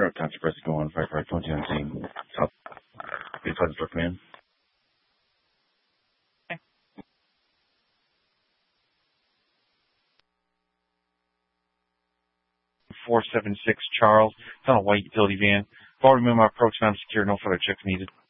Winter Township Rescue 1, Firefighter 2019. South. Be pleasant to recommend. 476 Charles. It's on a white utility van. I've already moved my approach and I'm secure. No further checks needed.